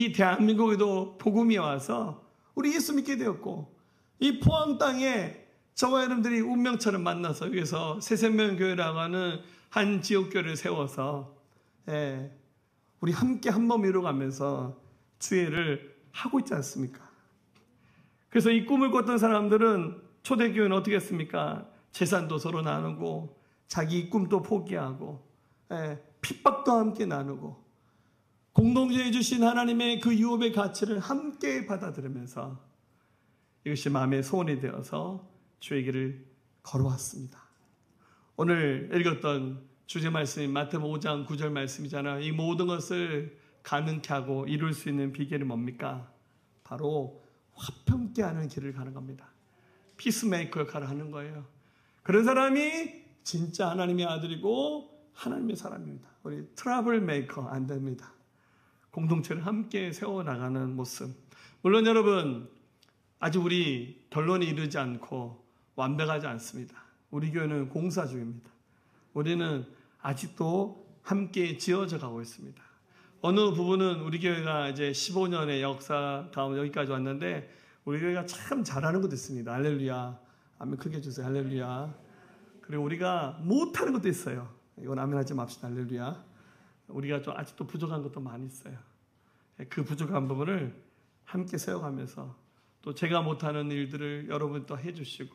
이 대한민국에도 복음이 와서 우리 예수 믿게 되었고, 이 포항 땅에 저와 여러분들이 운명처럼 만나서 여기서 새생명교회라고 하는 한 지역교회를 세워서 우리 함께 한 몸 이루어가면서 주회를 하고 있지 않습니까? 그래서 이 꿈을 꿨던 사람들은 초대교회는 어떻게 했습니까? 재산도 서로 나누고 자기 꿈도 포기하고 핍박도 함께 나누고 공동체에 주신 하나님의 그 유업의 가치를 함께 받아들이면서 이것이 마음의 소원이 되어서 주의 길을 걸어왔습니다. 오늘 읽었던 주제 말씀이 마태복음 5장 9절 말씀이잖아요. 이 모든 것을 가능케 하고 이룰 수 있는 비결이 뭡니까? 바로 화평케 하는 길을 가는 겁니다. 피스메이커 역할을 하는 거예요. 그런 사람이 진짜 하나님의 아들이고 하나님의 사람입니다. 우리 트러블 메이커 안 됩니다. 공동체를 함께 세워나가는 모습. 물론 여러분, 아직 우리 결론이 이르지 않고 완벽하지 않습니다. 우리 교회는 공사 중입니다. 우리는 아직도 함께 지어져 가고 있습니다. 어느 부분은 우리 교회가 이제 15년의 역사 가운데 여기까지 왔는데 우리 교회가 참 잘하는 것도 있습니다. 할렐루야. 아멘 크게 해주세요. 할렐루야. 그리고 우리가 못하는 것도 있어요. 이건 아멘 하지 맙시다. 할렐루야. 우리가 좀 아직도 부족한 것도 많이 있어요. 그 부족한 부분을 함께 세워가면서 또 제가 못하는 일들을 여러분 또 해주시고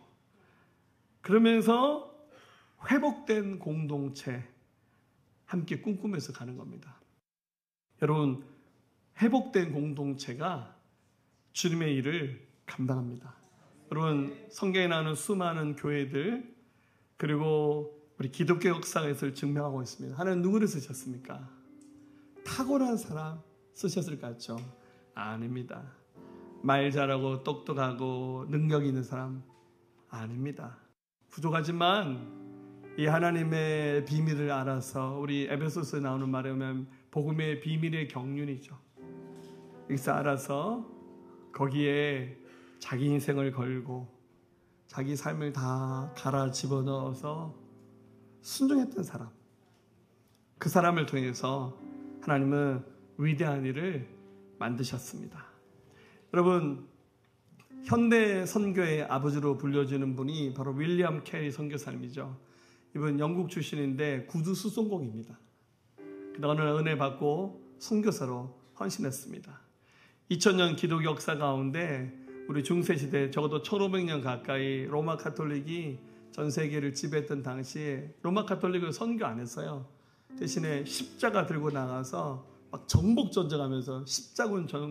그러면서 회복된 공동체 함께 꿈꾸면서 가는 겁니다. 여러분, 회복된 공동체가 주님의 일을 감당합니다. 여러분, 성경에 나오는 수많은 교회들 그리고 우리 기독교 역사에서 증명하고 있습니다. 하나님 누구를 쓰셨습니까? 탁월한 사람 쓰셨을 것 같죠? 아닙니다. 말 잘하고 똑똑하고 능력 있는 사람 아닙니다. 부족하지만 이 하나님의 비밀을 알아서 우리 에베소서에 나오는 말에 보면 복음의 비밀의 경륜이죠. 여기서 알아서 거기에 자기 인생을 걸고 자기 삶을 다 갈아 집어넣어서 순종했던 사람, 그 사람을 통해서 하나님은 위대한 일을 만드셨습니다. 여러분, 현대 선교의 아버지로 불려지는 분이 바로 윌리엄 캐리 선교사님이죠. 이분 영국 출신인데 구두 수송공입니다. 그동안 은혜 받고 선교사로 헌신했습니다. 2000년 기독 역사 가운데 우리 중세시대 적어도 1500년 가까이 로마 카톨릭이 전 세계를 지배했던 당시에 로마 카톨릭을 선교 안 했어요. 대신에 십자가 들고 나가서 막 정복 전쟁하면서 십자가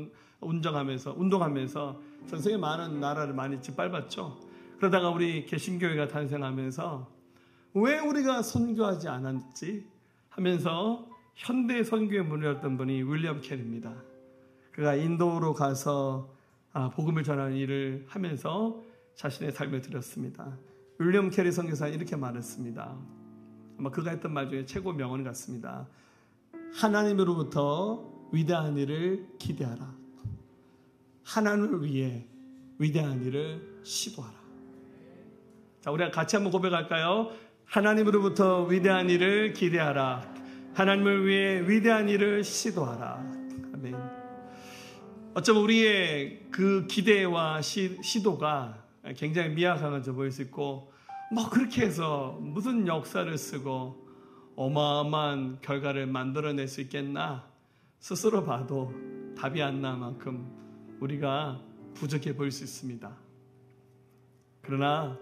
운동하면서 전 세계 많은 나라를 많이 짓밟았죠. 그러다가 우리 개신교회가 탄생하면서 왜 우리가 선교하지 않았지 하면서 현대 선교의 문을 열었던 분이 윌리엄 캐리입니다. 그가 인도로 가서 복음을 전하는 일을 하면서 자신의 삶을 드렸습니다. 윌리엄 캐리 선교사는 이렇게 말했습니다. 아마 그가 했던 말 중에 최고 명언 같습니다. 하나님으로부터 위대한 일을 기대하라. 하나님을 위해 위대한 일을 시도하라. 자, 우리가 같이 한번 고백할까요? 하나님으로부터 위대한 일을 기대하라. 하나님을 위해 위대한 일을 시도하라. 아멘. 어쩌면 우리의 그 기대와 시도가 굉장히 미약한 거 보일 수 있고, 뭐 그렇게 해서 무슨 역사를 쓰고 어마어마한 결과를 만들어낼 수 있겠나? 스스로 봐도 답이 안 날 만큼 우리가 부족해 보일 수 있습니다. 그러나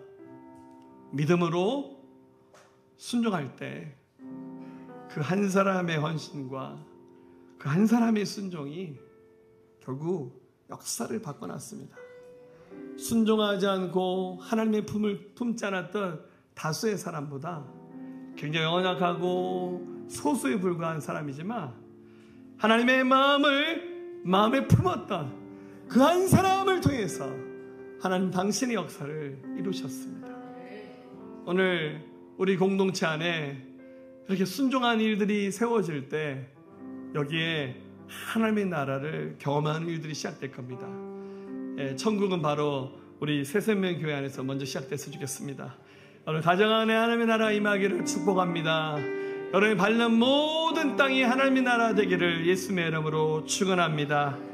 믿음으로 순종할 때 그 한 사람의 헌신과 그 한 사람의 순종이 결국 역사를 바꿔놨습니다. 순종하지 않고 하나님의 품을 품지 않았던 다수의 사람보다 굉장히 연약하고 소수에 불과한 사람이지만 하나님의 마음에 품었던 그 한 사람을 통해서 하나님 당신의 역사를 이루셨습니다. 오늘 우리 공동체 안에 이렇게 순종한 일들이 세워질 때 여기에 하나님의 나라를 경험하는 일들이 시작될 겁니다. 천국은 바로 우리 새생명교회 안에서 먼저 시작됐으면 좋겠습니다. 오늘 가정 안에 하나님의 나라가 임하기를 축복합니다. 여러분이 밟는 모든 땅이 하나님의 나라 되기를 예수님의 이름으로 축원합니다.